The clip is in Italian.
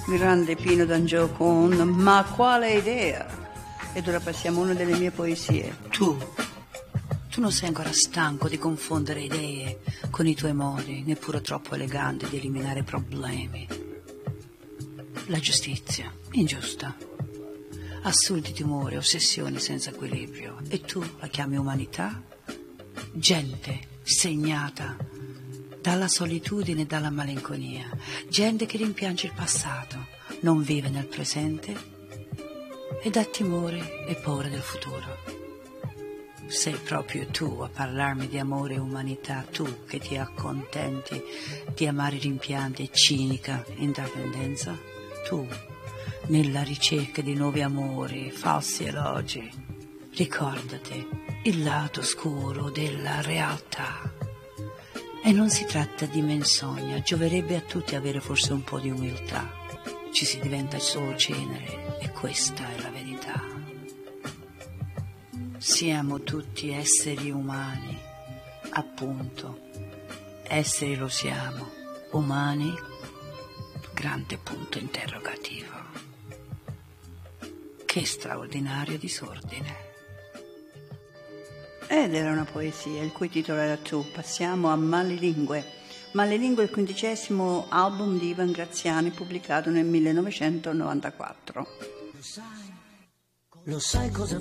Grande Pino D'Angiocon, ma quale idea! Ed ora passiamo a una delle mie poesie. Tu non sei ancora stanco di confondere idee con i tuoi modi, neppure troppo eleganti di eliminare problemi. La giustizia, ingiusta. Assurdi timori, ossessioni senza equilibrio. E tu la chiami umanità? Gente segnata dalla solitudine e dalla malinconia. Gente che rimpiange il passato, non vive nel presente ed ha timori e paura del futuro. Sei proprio tu a parlarmi di amore e umanità, tu che ti accontenti di amare rimpianti e cinica indipendenza, tu nella ricerca di nuovi amori, falsi elogi. Ricordati il lato scuro della realtà. E non si tratta di menzogna, gioverebbe a tutti avere forse un po' di umiltà. Ci si diventa solo cenere e questa è la verità. Siamo tutti esseri umani, appunto. Esseri lo siamo, umani? Grande punto interrogativo. Che straordinario disordine. Ed era una poesia, il cui titolo era Tu. Passiamo a Malelingue. Malelingue è il 15° album di Ivan Graziani, pubblicato nel 1994. Lo sai cosa